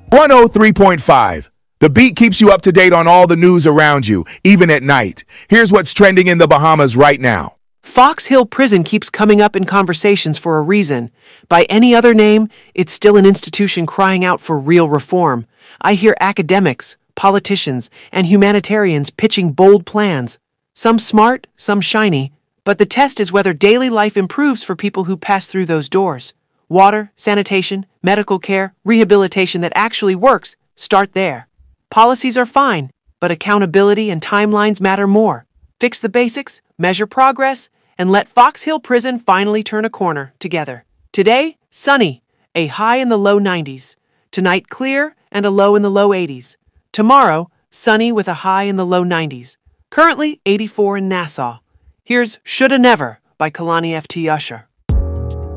103.5. The beat keeps you up to date on all the news around you, even at night. Here's what's trending in the Bahamas right now. Fox Hill Prison keeps coming up in conversations for a reason. By any other name, it's still an institution crying out for real reform. I hear academics, politicians, and humanitarians pitching bold plans. Some smart, some shiny. But the test is whether daily life improves for people who pass through those doors. Water, sanitation, medical care, rehabilitation that actually works, start there. Policies are fine, but accountability and timelines matter more. Fix the basics, measure progress, and let Fox Hill Prison finally turn a corner together. Today, sunny, a high in the low 90s. Tonight, clear and a low in the low 80s. Tomorrow, sunny with a high in the low 90s. Currently, 84 in Nassau. Here's Shoulda Never by Kalani F.T. Usher.